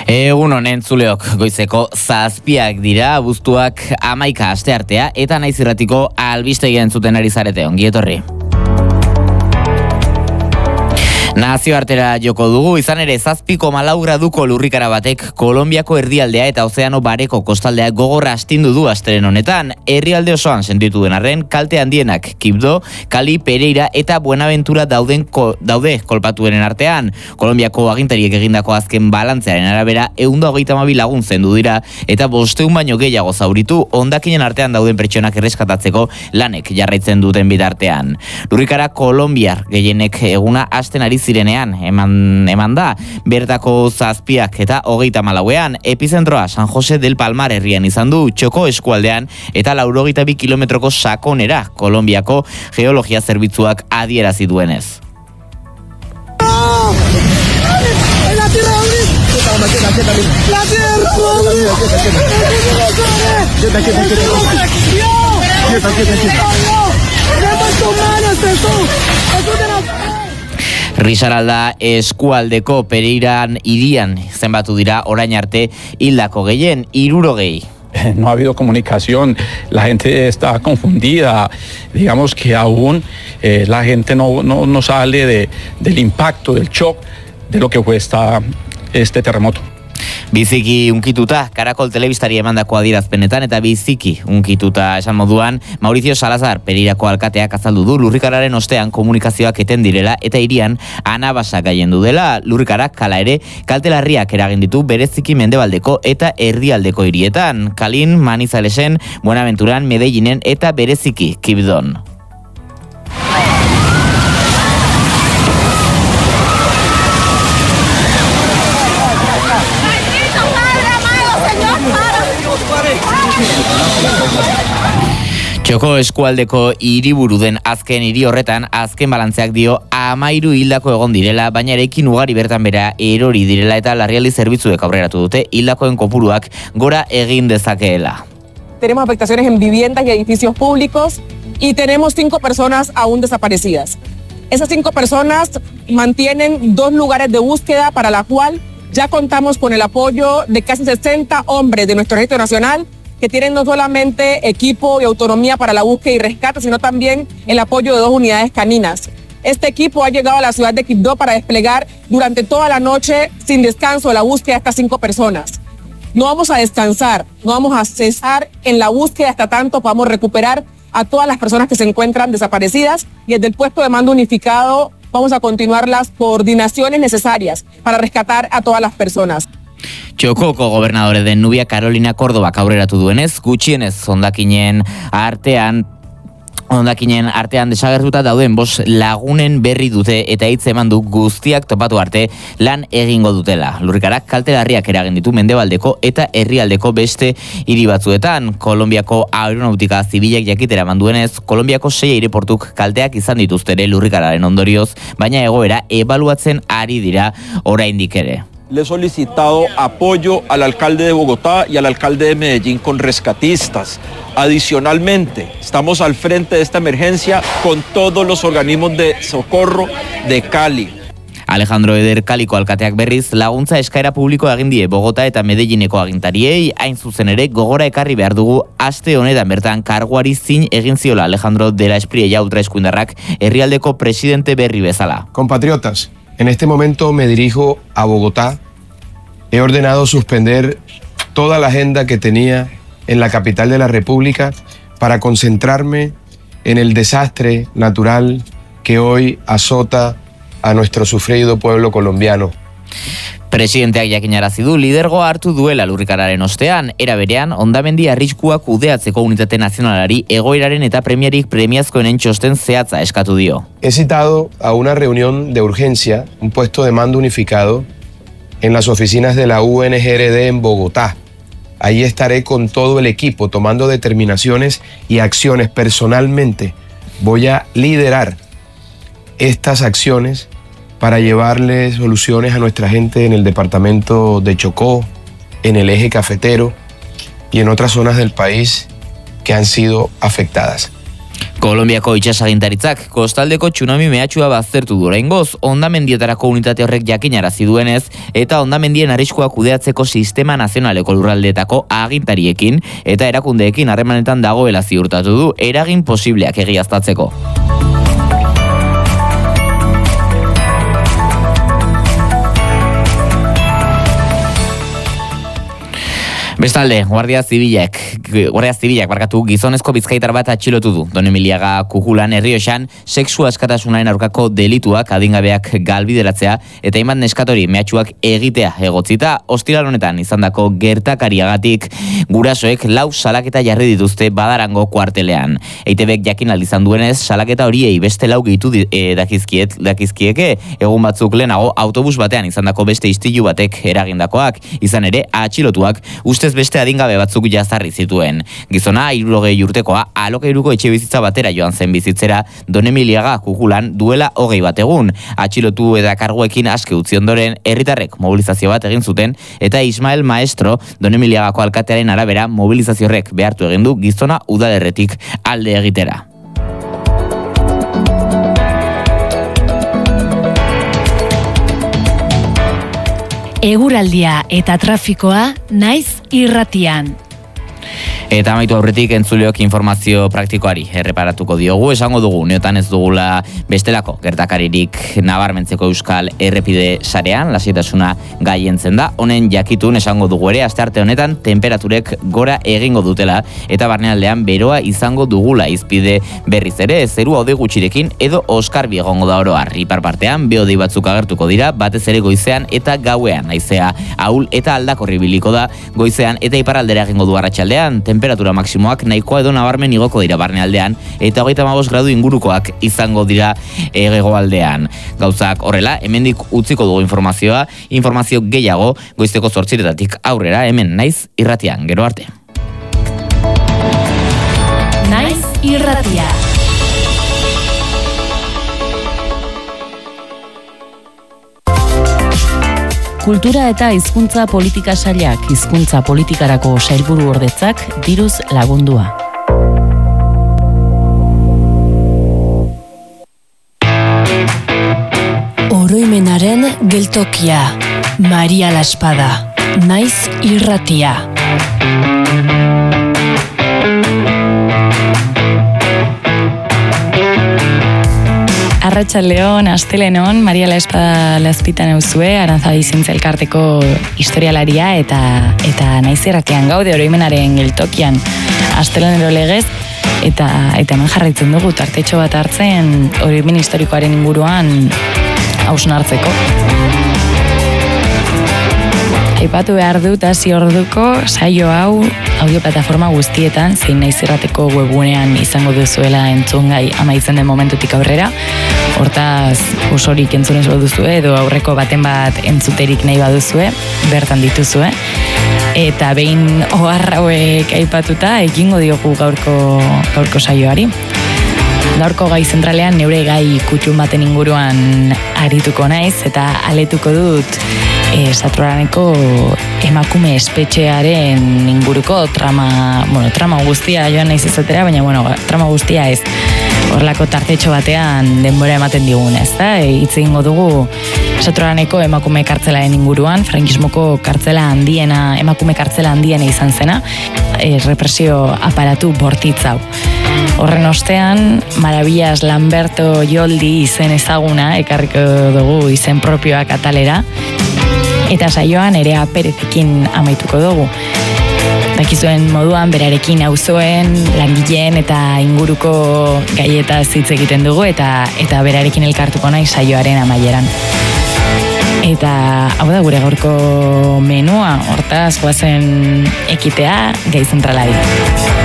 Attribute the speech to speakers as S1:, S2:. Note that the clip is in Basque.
S1: Egun honen zuleok, goizeko 7 dira, abuztuak 11 asteartea, eta Naiz Irratiko albistegi entzuten ari zarete, ongi etorri. Nazioartera joko dugu, izan ere 7,4 graduko lurrikara batek Kolonbiako erdialdea eta Ozeano Bareko kostaldea gogorra astindu du astelehen honetan. Herrialde osoan sentitu den arren, kalte handienak Quibdó, Cali, Pereira eta Buenaventura daude kolpatuenen artean. Kolonbiako agintariek egindako azken balantzearen arabera 132 lagun zendu dira eta 500 baino gehiago zauritu hondakinen artean dauden pertsonak erreskatatzeko lanek jarraitzen duten bitartean. Lurrikara kolonbiar gehienek eguna hasten ari zirenean eman da, bertako 7 eta 34ean, epizentroa San Jose del Palmar herrian izan du, Txoko eskualdean eta 82 kilometroko sakonera, Kolonbiako geologia zerbitzuak adierazi duenez. Risaralda eskualdeko Pereiran hirian zenbatu dira orain arte hildako gehien 60.
S2: No ha habido comunicación, la gente está confundida, digamos que aún la gente no sale del impacto, del shock de lo que fue este terremoto.
S1: Biziki unkituta, Karakol telebistari emandako adierazpenetan eta biziki unkituta esan moduan, Mauricio Salazar Pereirako alkateak azaldu du lurrikararen ostean komunikazioak eten direla eta hirian anabasak gailendu dela. Lurrikarak hala ere kalte larriak eragin ditu bereziki mendebaldeko eta erdialdeko hirietan, Kalin, Manizalesen, Buenaventuran, Medellinen eta bereziki Quibdón. Txoko eskualdeko hiriburu den azken hiri horretan azken balantzeak dio 13 hildako egon direla, baina eraikin ugari bertan bera erori direla eta larrialdi zerbitzuek aurreratu dute hildakoen kopuruak gora egin dezakeela.
S3: Tenemos afectaciones en viviendas y edificios públicos y tenemos 5 personas aún desaparecidas. Esas 5 personas mantienen 2 lugares de búsqueda para la cual ya contamos con el apoyo de casi 60 hombres de nuestro Ejército Nacional que tienen no solamente equipo y autonomía para la búsqueda y rescate, sino también el apoyo de 2 unidades caninas. Este equipo ha llegado a la ciudad de Quibdó para desplegar durante toda la noche, sin descanso, la búsqueda de estas 5 personas. No vamos a descansar, no vamos a cesar en la búsqueda hasta tanto podamos recuperar a todas las personas que se encuentran desaparecidas y desde el puesto de mando unificado vamos a continuar las coordinaciones necesarias para rescatar a todas las personas.
S1: Txokoko gobernadore den Nubia Carolina Córdobak aurreratu duenez, gutxienez hondakinen artean desagertuta dauden 5 lagunen berri dute eta hitz eman du guztiak topatu arte lan egingo dutela. Lurrikarak kalte larriak eragin ditu mendebaldeko eta herrialdeko beste hiri batzuetan. Kolonbiako aeronautika zibilek jakitera eman duenez, Kolonbiako 6 aireportuk kalteak izan dituzte ere lurrikararen ondorioz, baina egoera ebaluatzen ari dira oraindik ere.
S4: Le he solicitado apoyo al alcalde de Bogotá y al alcalde de Medellín con rescatistas. Adicionalmente, estamos al frente de esta emergencia con todos los organismos de socorro de Cali.
S1: Alejandro Eder Kaliko alkateak berriz laguntza eskaera publiko egin die Bogota eta Medellineko agintariei, hain zuzen ere gogora ekarri behar dugu aste honetan bertan karguari zin egin ziola Alejandro de la Espriella ultraeskuindarrak herrialdeko presidente berri bezala.
S5: Compatriotas, en este momento me dirijo a Bogotá. He ordenado suspender toda la agenda que tenía en la capital de la República para concentrarme en el desastre natural que hoy azota a nuestro sufrido pueblo colombiano.
S1: Presidenteak jakinarazi du lidergoa hartu duela lurrikararen ostean, era berean hondamendi arriskuak kudeatzeko unitate nazionalari egoeraren eta premiazkoenen txosten zehatza eskatu dio.
S5: He citado a una reunión de urgencia, un puesto de mando unificado en las oficinas de la UNGRD en Bogotá. Ahí estaré con todo el equipo tomando determinaciones y acciones personalmente. Voy a liderar estas acciones para llevarle soluciones a nuestra gente en el departamento de Chocó, en el eje cafetero y en otras zonas del país que han sido afectadas.
S1: Kolonbiako itsasagintaritzak kostaldeko tsunami mehatxua baztertu du oraingoz, hondamendietarako unitate horrek jakinarazi duenez, eta hondamendien arriskua kudeatzeko sistema nazionaleko lurraldeetako agintariekin eta erakundeekin harremanetan dagoela ziurtatu du eragin posibleak egiaztatzeko. Bestalde, Guardia Zibilak gizonezko bizkaitar bat atxilotu du. Don Emiliaga Kukulan Errioxan sexu askatasunaren aurkako delituak adingabeak galbideratzea eta hainbat neskatori mehatxuak egitea egotzita. Ostiral honetan izandako gertakariagatik gurasoek 4 salaketa jarri dituzte Badarango kuartelean. EITBek jakin izan duenez, salaketa horiei beste 4 gehitu dakizkieke egun batzuk lehenago autobus batean izandako beste istilu batek eragindakoak. Izan ere, atxilotuak ustez beste adingabe batzuk jazarri zituen. Gizona 60 urtekoa alokairuko etxebizitza batera joan zen bizitzera Don Emiliaga Kukulan duela 20 bat egun. Atxilotu eta karguekin aske utzi ondoren herritarrek mobilizazio bat egin zuten eta Ismael Maestro Don Emiliagako alkatearen arabera mobilizazio horrek behartu egin du gizona udalerretik alde egitera.
S6: Eguraldia eta trafikoa naiz irratian.
S1: Eta amaitu aurretik entzuleok informazio praktikoari erreparatuko diogu, esango dugu neotan ez dugula bestelako gertakaririk nabarmentzeko euskal errepide sarean, lasaitasuna gaientzen da, honen jakitun esango dugu ere, astearte honetan temperaturek gora egingo dutela eta barnealdean beroa izango dugula izpide berriz ere, zerua hodei gutxirekin edo oskarbi egongo da oroar, ipar partean behodei batzuk agertuko dira, batez ere goizean eta gauean, haizea ahul eta aldakorri biliko da goizean eta iparraldera egingo du arratsaldean, temperatura maksimoak nahikoa edo nabarmen igoko dira barnealdean eta 35 gradu ingurukoak izango dira hegoaldean. Gauzak horrela, hemendik utziko dugu informazio gehiago goizeko 8:00 aurrera hemen naiz irratian. Gero arte.
S6: Naiz irratia. Kultura eta hizkuntza politika sailak hizkuntza politikarako sailburu ordetzak diruz lagundua. Oroimenaren geltokia. Maria Laspada. Naiz irratia. Arratsaldeon, astelenon, Maria Laspada Lazpitan euzue, Aranzadi Zintzelkarteko historialaria eta naiz irratian gaude oroimenaren geltokian astelonero legez eta hemen jarraitzen dugu tartetxo bat hartzen oroimen historikoaren inguruan hausnartzeko. Aipatu behar dut hasi orduko saio hau audio plataforma guztietan zein naiz irrateko webgunean izango duzuela entzungai amaitzen den momentutik aurrera. Hortaz, osorik entzunez baduzue edo aurreko baten bat entzuterik nahi baduzue, bertan dituzue. Eta behin ohar hauek aipatuta ekingo diogu gaurko saioari. Gaurko gai zentralean neure gai kutxun baten inguruan arituko naiz eta aletuko dut Satrolaneko emakume espetxearen inguruko trama guztia joan naiz izatera, baina trama guztia ez. Horlako tartetxo batean denbora ematen digun, ezta? Hitz egingo dugu Satrolaneko emakume kartzelaren inguruan, frankismoko emakume kartzela handiena izan zena, represio aparatu bortitz hau. Horren ostean, Maravillas Lamberto Joldi izen ezaguna, ekarriko dugu izen propioak atalera, eta saioan Nerea Perezekin amaituko dugu. Dakizuen moduan, berarekin auzoen, langileen eta inguruko gaietaz hitz egiten dugu eta berarekin elkartuko nahi saioaren amaieran. Eta hau da gure gaurko menua, hortaz goazen ekitea gai zentralari.